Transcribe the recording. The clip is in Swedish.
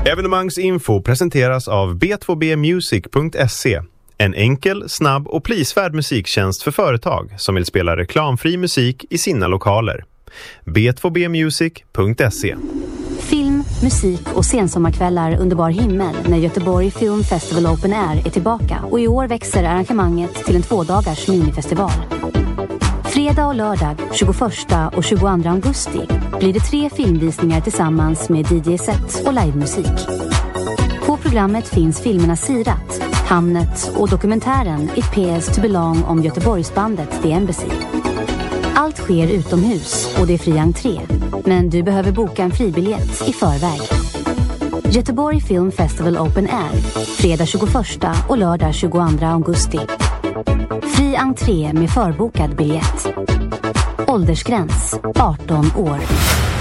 Evenemangsinfo presenteras av b2bmusic.se. En enkel, snabb och prisvärd musiktjänst för företag som vill spela reklamfri musik i sina lokaler. b2bmusic.se. Film, musik och sensommarkvällar under bar himmel när Göteborg Film Festival Open Air är tillbaka, och i år växer arrangemanget till en 2-dagars minifestival. Fredag och lördag 21 och 22 augusti blir det 3 filmvisningar tillsammans med DJ-set och livemusik. På programmet finns filmerna Sirat, Hamnet och dokumentären It Pays to Belong om Göteborgsbandet The Embassy. Allt sker utomhus och det är fri entré, men du behöver boka en fribiljett i förväg. Göteborg Film Festival Open Air, fredag 21 och lördag 22 augusti. Fri entré med förbokad biljett. Åldersgräns 18 år.